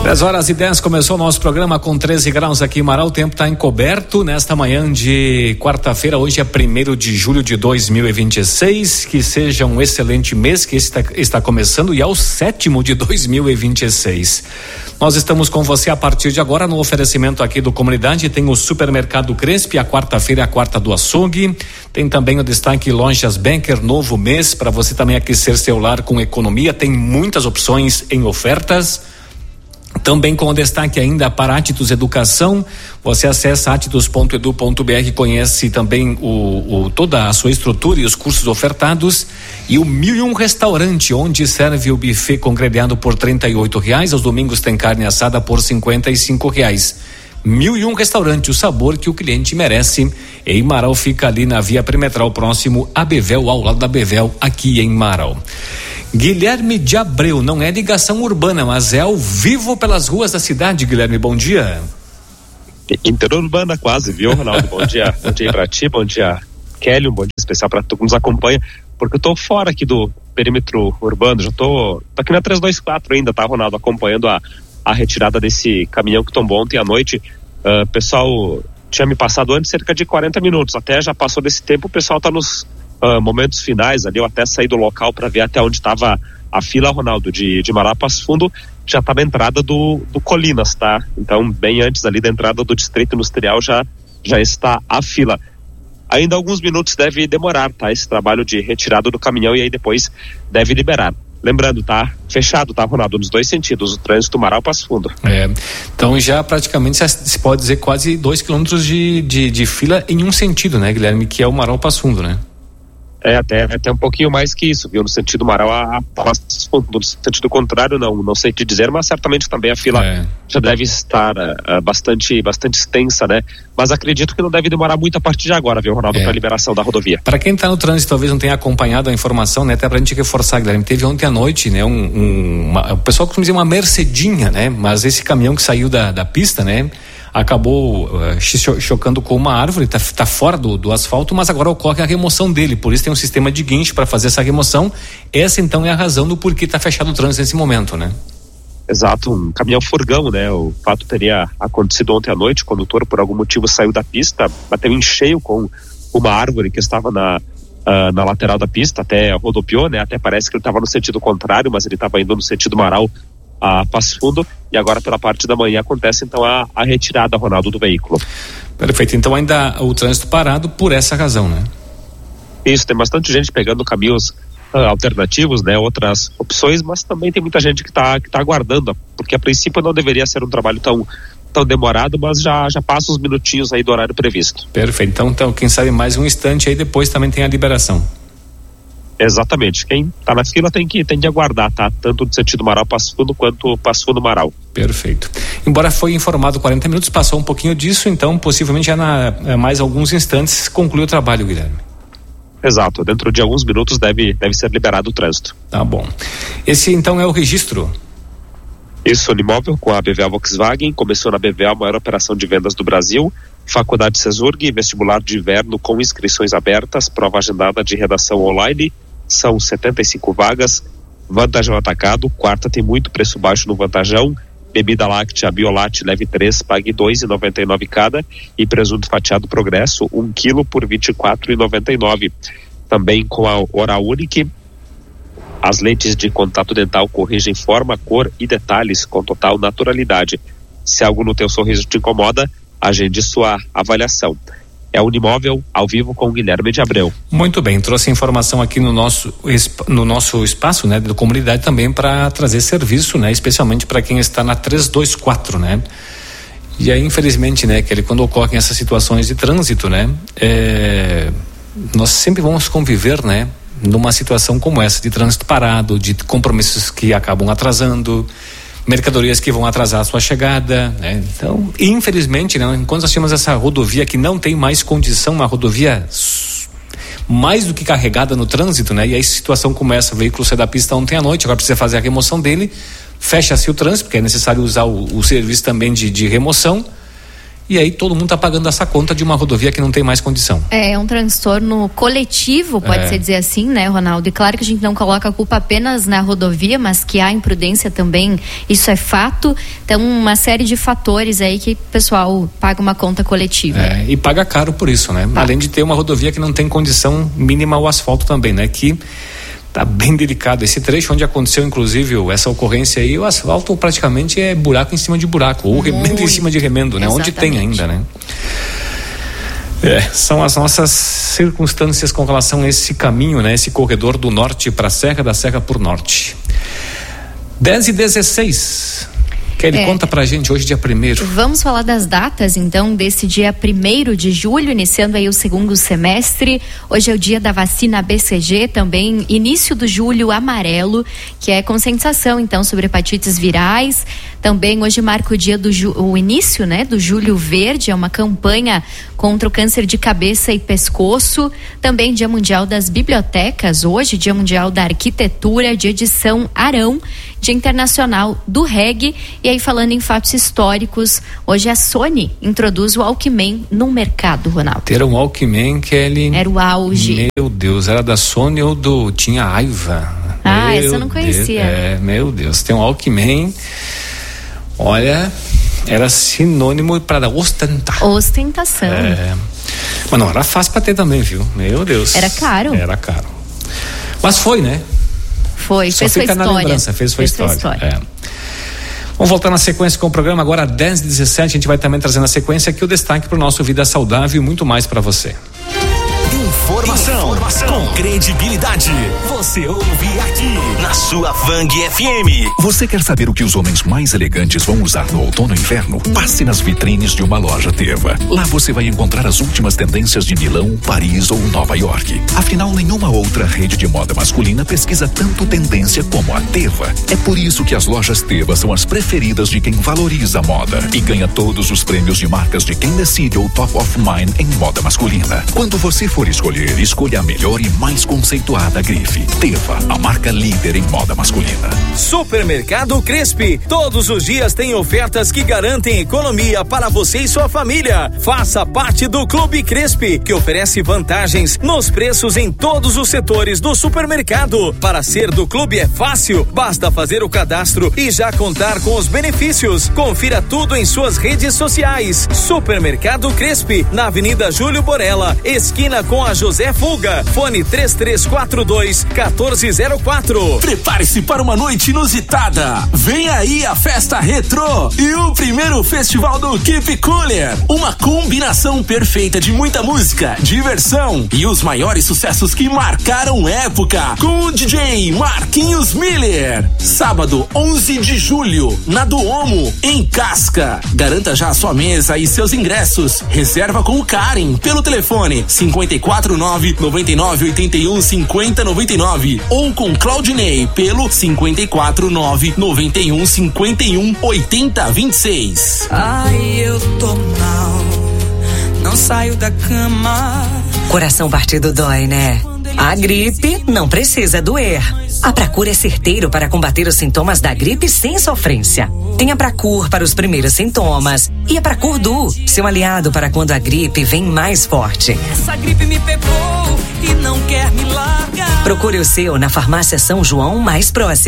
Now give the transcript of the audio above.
10h10, começou o nosso programa com 13 graus aqui em Marau. O tempo está encoberto nesta manhã de quarta-feira. Hoje é 1º de julho de 2026. Que seja um excelente mês que está começando e é o 7º de 2026. Nós estamos com você a partir de agora no oferecimento aqui do Comunidade. Tem o Supermercado Crespi, a quarta-feira é a quarta do açougue. Tem também o destaque Lojas Banker, novo mês, para você também aquecer seu lar com economia. Tem muitas opções em ofertas. Também com o destaque ainda para Atitus Educação, você acessa atitus.edu.br, conhece também toda a sua estrutura e os cursos ofertados, e o 1001 Restaurante, onde serve o buffet com grelhado por R$38, aos domingos tem carne assada por R$55. 1001 Restaurante, o sabor que o cliente merece. Em Marau, fica ali na Via Perimetral, próximo a Bevel, ao lado da Bevel, aqui em Marau. Guilherme de Abreu, não é ligação urbana, mas é ao vivo pelas ruas da cidade. Guilherme, bom dia. Interurbana quase, viu, Ronaldo? Bom dia. Bom dia pra ti, bom dia, Kelly, um bom dia especial pra tu que nos acompanha, porque eu tô fora aqui do perímetro urbano, já tô aqui na 324 ainda, tá, Ronaldo, acompanhando a retirada desse caminhão que tombou ontem à noite. Pessoal tinha me passado antes cerca de 40 minutos, até já passou desse tempo, o pessoal tá nos momentos finais ali, eu até saí do local para ver até onde estava a fila, Ronaldo, de Marau Passo Fundo, já tá na entrada do Colinas, tá? Então, bem antes ali da entrada do Distrito Industrial já está a fila. Ainda alguns minutos deve demorar, tá? Esse trabalho de retirada do caminhão, e aí depois deve liberar. Lembrando, tá? Fechado, tá, Ronaldo? Nos dois sentidos, o trânsito Marau Passo Fundo. Então já praticamente se pode dizer quase 2 quilômetros de fila em um sentido, né, Guilherme? Que é o Marau Passo Fundo, né? Até um pouquinho mais que isso, viu? No sentido Marau a Passo Fundo, no sentido contrário não sei te dizer, mas certamente também a fila já deve estar bastante extensa, né? Mas acredito que não deve demorar muito a partir de agora, viu, Ronaldo, para a liberação da rodovia. Para quem está no trânsito, talvez não tenha acompanhado a informação, né? Até pra gente reforçar, Guilherme, teve ontem à noite, né? O pessoal costuma dizer uma Mercedinha, né? Mas esse caminhão que saiu da pista, né? Acabou chocando com uma árvore, tá fora do asfalto, mas agora ocorre a remoção dele, por isso tem um sistema de guincho para fazer essa remoção. Essa então é a razão do porquê tá fechado o trânsito nesse momento, né? Exato, um caminhão furgão, né? O fato teria acontecido ontem à noite, o condutor por algum motivo saiu da pista, bateu em cheio com uma árvore que estava na lateral da pista, até rodopiou, né? Até parece que ele estava no sentido contrário, mas ele estava indo no sentido Marau a Passo Fundo, e agora pela parte da manhã acontece então a retirada, Ronaldo, do veículo. Perfeito, então ainda o trânsito parado por essa razão, né? Isso, tem bastante gente pegando caminhos alternativos, né, outras opções, mas também tem muita gente que tá aguardando, porque a princípio não deveria ser um trabalho tão demorado, mas já passa uns minutinhos aí do horário previsto. Perfeito, então quem sabe mais um instante aí, depois também tem a liberação. Exatamente, quem tá na fila tem que aguardar, tá? Tanto no sentido Marau Passo Fundo quanto Passo Fundo Marau. Perfeito. Embora foi informado 40 minutos, passou um pouquinho disso, então possivelmente já mais alguns instantes conclui o trabalho, Guilherme. Exato, dentro de alguns minutos deve ser liberado o trânsito. Tá bom. Esse então é o registro? Isso, Unimóvel com a BVA Volkswagen, começou na BVA a maior operação de vendas do Brasil, Faculdade Cesurg, vestibular de inverno com inscrições abertas, prova agendada de redação online, são 75 vagas, Vantajão Atacado, quarta tem muito preço baixo no Vantajão, bebida láctea Biolate leve 3, pague 2,99 cada, e presunto fatiado Progresso, 1 quilo por 24,99. Também com a Oral Unique, as lentes de contato dental corrigem forma, cor e detalhes com total naturalidade. Se algo no teu sorriso te incomoda, agende sua avaliação. É o Unimóvel ao vivo com o Guilherme de Abreu. Muito bem, trouxe informação aqui no nosso espaço, né, da comunidade também para trazer serviço, né, especialmente para quem está na 324, né? E aí, infelizmente, né, que quando ocorrem essas situações de trânsito, né, nós sempre vamos conviver, né, numa situação como essa de trânsito parado, de compromissos que acabam atrasando, mercadorias que vão atrasar a sua chegada, né? Então, infelizmente, né, enquanto nós temos essa rodovia que não tem mais condição, uma rodovia mais do que carregada no trânsito, né? E aí situação como essa, o veículo sai da pista ontem à noite, agora precisa fazer a remoção dele, fecha-se o trânsito, porque é necessário usar o serviço também de remoção, e aí todo mundo está pagando essa conta de uma rodovia que não tem mais condição. É um transtorno coletivo, pode-se dizer assim, né, Ronaldo? E claro que a gente não coloca a culpa apenas na rodovia, mas que há imprudência também, isso é fato. Então, uma série de fatores aí que o pessoal paga uma conta coletiva. E paga caro por isso, né? Além de ter uma rodovia que não tem condição mínima ao asfalto também, né? Que tá bem delicado. Esse trecho onde aconteceu, inclusive, essa ocorrência aí, o asfalto praticamente é buraco em cima de buraco, ou remendo em cima de remendo, né? Exatamente. Onde tem ainda, né? São as nossas circunstâncias com relação a esse caminho, né? Esse corredor do norte para a Serra, da Serra por Norte. 10h16. Kelly, conta pra gente, hoje dia 1º. Vamos falar das datas, então, desse dia 1º de julho, iniciando aí o segundo semestre. Hoje é o dia da vacina BCG, também início do julho amarelo, que é conscientização, então, sobre hepatites virais. Também hoje marca o dia o início, né, do Julho Verde, é uma campanha contra o câncer de cabeça e pescoço. Também Dia Mundial das Bibliotecas, hoje Dia Mundial da Arquitetura, dia de São Arão, Dia Internacional do Reggae. E aí, falando em fatos históricos, hoje a Sony introduz o Walkman no mercado, Ronaldo. Ter um Walkman, Kelly, era o auge. Meu Deus, era da Sony ou tinha Aiva? Essa eu não conhecia. Meu Deus, tem um Walkman, olha, era sinônimo para ostentar. Ostentação. Mas não era fácil para ter também, viu? Meu Deus. Era caro. Mas foi, né? Foi, só fica na lembrança, fez sua história. Vamos voltar na sequência com o programa agora 10h17. A gente vai também trazer na sequência aqui o destaque para o nosso Vida Saudável e muito mais para você. Informação com credibilidade. Você ouve aqui na sua Vang FM. Você quer saber o que os homens mais elegantes vão usar no outono e inverno? Passe nas vitrines de uma loja Teva. Lá você vai encontrar as últimas tendências de Milão, Paris ou Nova York. Afinal, nenhuma outra rede de moda masculina pesquisa tanto tendência como a Teva. É por isso que as lojas Teva são as preferidas de quem valoriza a moda e ganha todos os prêmios de marcas de quem decide o Top of Mind em moda masculina. Quando você for escolha a melhor e mais conceituada grife. Teva, a marca líder em moda masculina. Supermercado Crespi. Todos os dias tem ofertas que garantem economia para você e sua família. Faça parte do Clube Crespi, que oferece vantagens nos preços em todos os setores do supermercado. Para ser do clube é fácil, basta fazer o cadastro e já contar com os benefícios. Confira tudo em suas redes sociais. Supermercado Crespi, na Avenida Júlio Borella, esquina com a José Fulga, fone 3342-1404. Prepare-se para uma noite inusitada. Vem aí a festa retrô e o primeiro festival do Keep Cooler. Uma combinação perfeita de muita música, diversão e os maiores sucessos que marcaram época com o DJ Marquinhos Miller. Sábado 11 de julho, na Duomo, em Casca. Garanta já a sua mesa e seus ingressos. Reserva com o Karen pelo telefone 549-9981-5099 ou com Claudinei pelo 549-9151-8026. Ai, eu tô mal, não saio da cama. Coração partido dói, né? A gripe não precisa doer. A Pracur é certeiro para combater os sintomas da gripe sem sofrência. Tem a Pracur para os primeiros sintomas e a Pracur Du, seu aliado para quando a gripe vem mais forte. Essa gripe me pegou e não quer me largar. Procure o seu na farmácia São João mais próxima.